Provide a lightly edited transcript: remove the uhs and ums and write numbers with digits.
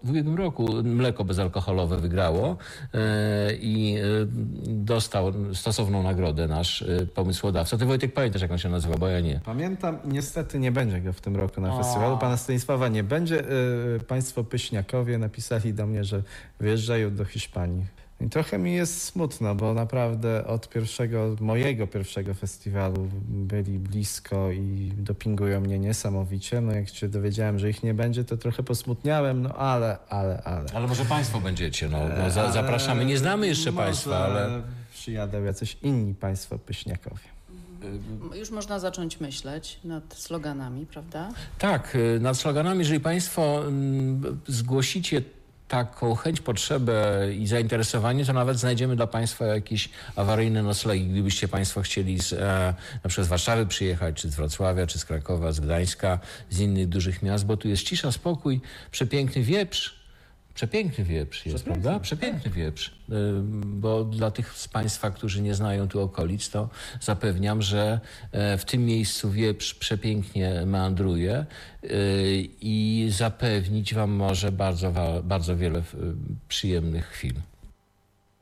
w ubiegłym roku mleko bezalkoholowe wygrało i dostał stosowną nagrodę nasz pomysłodawca. Ty, Wojtek, pamiętasz, jak on się nazywa, bo ja nie. Pamiętam, niestety nie będzie go w tym roku na festiwalu. Pana Stanisława nie będzie. Państwo Pyśniakowie napisali do mnie, że wyjeżdżają do Hiszpanii. I trochę mi jest smutno, bo naprawdę od mojego pierwszego festiwalu byli blisko i dopingują mnie niesamowicie. No jak się dowiedziałem, że ich nie będzie, to trochę posmutniałem, no ale. Ale może państwo będziecie, zapraszamy. Nie znamy jeszcze państwa, ale... Przyjadą jacyś inni państwo Pyśniakowie. Już można zacząć myśleć nad sloganami, prawda? Tak, nad sloganami, jeżeli państwo zgłosicie taką chęć, potrzebę i zainteresowanie, to nawet znajdziemy dla państwa jakieś awaryjne noclegi, gdybyście państwo chcieli na przykład z Warszawy przyjechać, czy z Wrocławia, czy z Krakowa, z Gdańska, z innych dużych miast, bo tu jest cisza, spokój, przepiękny wieprz jest, prawda? Przepiękny wieprz. Bo dla tych z państwa, którzy nie znają tu okolic, to zapewniam, że w tym miejscu wieprz przepięknie meandruje i zapewnić wam może bardzo wiele przyjemnych chwil.